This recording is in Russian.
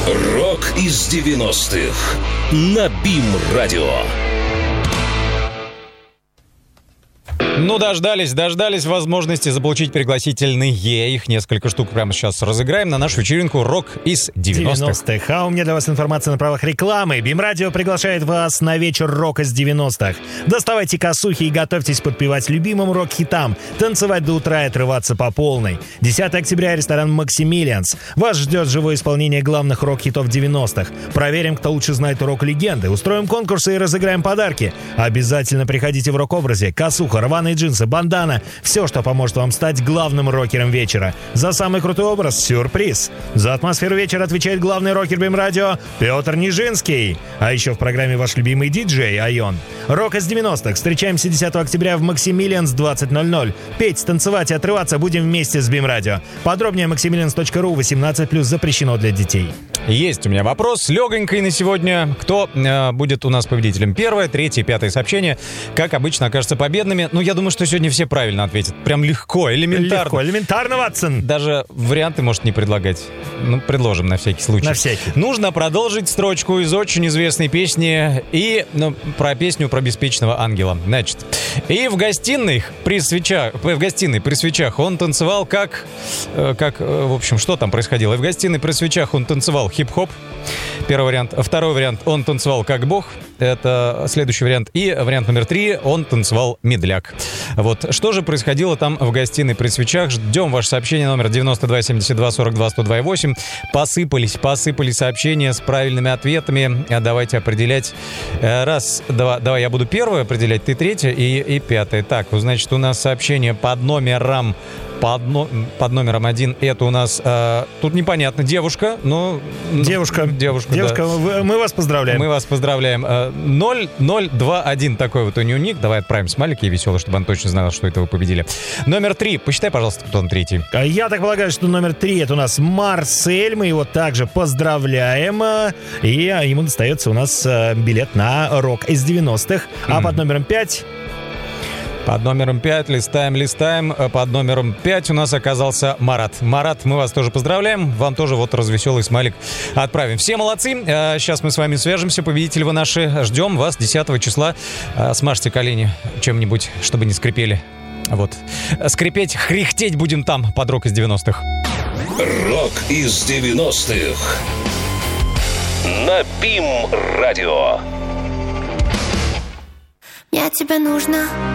Рок из 90-х на БИМ-радио. Ну, дождались возможности заполучить пригласительные. Их несколько штук прямо сейчас разыграем на нашу вечеринку «Рок из 90-х». А у меня для вас информация на правах рекламы. БИМ-радио приглашает вас на вечер «Рок из 90-х». Доставайте косухи и готовьтесь подпевать любимым рок-хитам, танцевать до утра и отрываться по полной. 10 октября, ресторан «Максимилианс». Вас ждет живое исполнение главных рок-хитов 90-х. Проверим, кто лучше знает рок-легенды. Устроим конкурсы и разыграем подарки. Обязательно приходите в рок-образе. Косуха, рваные джинсы, бандана. Все, что поможет вам стать главным рокером вечера. За самый крутой образ — сюрприз. За атмосферу вечера отвечает главный рокер БИМ-радио Петр Нижинский. А еще в программе ваш любимый диджей Айон. Рок из 90-х. Встречаемся 10 октября в Максимилианс 20:00. Петь, танцевать и отрываться будем вместе с БИМ-радио. Подробнее maximilians.ru. 18+, запрещено для детей. Есть у меня вопрос легонький на сегодня. Кто будет у нас победителем? Первое, третье, пятое сообщение, как обычно, окажутся победными. Ну, я думаю, что сегодня все правильно ответят. Прям легко, элементарно. Легко, элементарно, Ватсон. Даже варианты, может, не предлагать. Ну, предложим на всякий случай. На всякий. Нужно продолжить строчку из очень известной песни и про песню про беспечного ангела. Значит, и в гостиной при свечах он танцевал как, в общем, что там происходило? И в гостиной при свечах он танцевал хип-хоп. Первый вариант. Второй вариант. Он танцевал как бог. Это следующий вариант. И вариант номер 3. Он танцевал медляк. Вот. Что же происходило там в гостиной при свечах? Ждем ваше сообщение номер 92 72 42 102 8. Посыпались сообщения с правильными ответами. Давайте определять. Раз, два. Давай я буду первое определять, ты третье и пятое. Так, значит, у нас сообщение под номером 1. Это у нас тут непонятно. Девушка, но... Девушка, да. Мы вас поздравляем. 0021 такой вот у нее ник. Давай отправим смайлики веселые, чтобы он точно знал, что это вы победили. Номер 3. Посчитай, пожалуйста, кто он третий. Я так полагаю, что номер 3 это у нас Марсель. Мы его также поздравляем. И ему достается у нас билет на «Рок из 90-х». А под номером 5... Под номером 5 листаем. Под номером 5 у нас оказался Марат. Марат, мы вас тоже поздравляем. Вам тоже вот развеселый смайлик отправим. Все молодцы. Сейчас мы с вами свяжемся. Победители вы наши. Ждем вас 10 числа. Смажьте колени чем-нибудь, чтобы не скрипели. Вот. Скрипеть, хрихтеть будем там под «Рок из 90-х». Рок из 90-х на БИМ-радио. Мне тебе нужно